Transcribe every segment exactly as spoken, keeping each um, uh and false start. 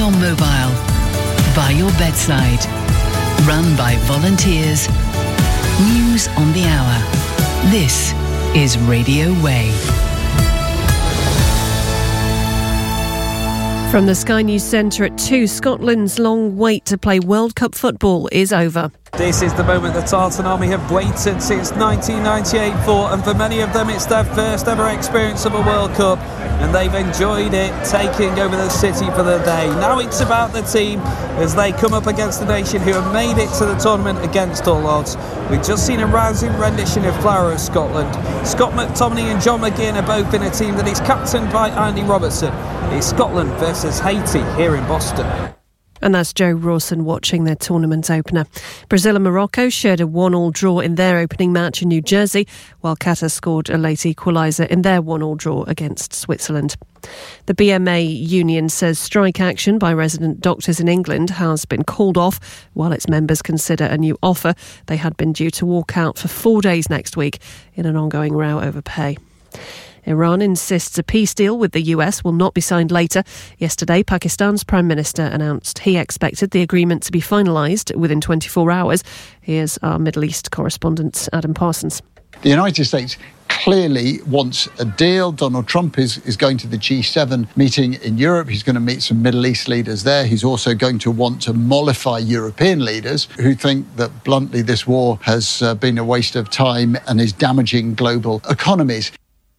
your mobile, by your bedside, run by volunteers. News on the hour. This is Radio Way. From the Sky News Centre at two, Scotland's long wait to play World Cup football is over. This is the moment the Tartan Army have waited since nineteen ninety-eight for, and for many of them it's their first ever experience of a World Cup, and they've enjoyed it, taking over the city for the day. Now it's about the team as they come up against the nation who have made it to the tournament against all odds. We've just seen a rousing rendition of Flower of Scotland. Scott McTominay and John McGinn are both in a team that is captained by Andy Robertson. It's Scotland versus Haiti here in Boston. And that's Joe Rawson watching their tournament opener. Brazil and Morocco shared a one-all draw in their opening match in New Jersey, while Qatar scored a late equaliser in their one-all draw against Switzerland. The B M A union says strike action by resident doctors in England has been called off while its members consider a new offer. They had been due to walk out for four days next week in an ongoing row over pay. Iran insists a peace deal with the U S will not be signed later. Yesterday, Pakistan's Prime Minister announced he expected the agreement to be finalised within twenty-four hours. Here's our Middle East correspondent, Adam Parsons. The United States clearly wants a deal. Donald Trump is, is going to the G seven meeting in Europe. He's going to meet some Middle East leaders there. He's also going to want to mollify European leaders who think that, bluntly, this war has uh, been a waste of time and is damaging global economies.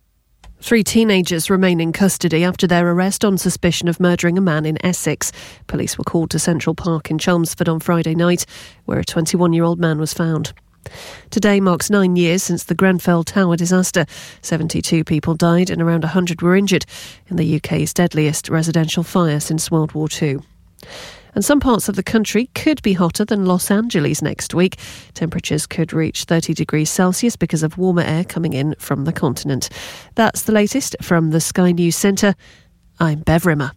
Three teenagers remain in custody after their arrest on suspicion of murdering a man in Essex. Police were called to Central Park in Chelmsford on Friday night, where a twenty-one-year-old man was found. Today marks nine years since the Grenfell Tower disaster. seventy-two people died and around one hundred were injured in the U K's deadliest residential fire since World War Two. And some parts of the country could be hotter than Los Angeles next week. Temperatures could reach thirty degrees Celsius because of warmer air coming in from the continent. That's the latest from the Sky News Centre. I'm Bev Rimmer.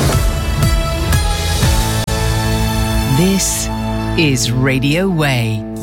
This is Radio Way.